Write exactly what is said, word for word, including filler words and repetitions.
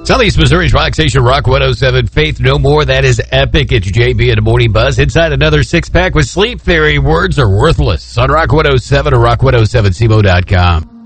Southeast Missouri's Rock Station, Rock one oh seven. Faith No More. That is epic. It's J B in the Morning Buzz. Inside another six-pack with Sleep Theory. Words are worthless. On Rock one oh seven or rock one oh seven C M O dot com.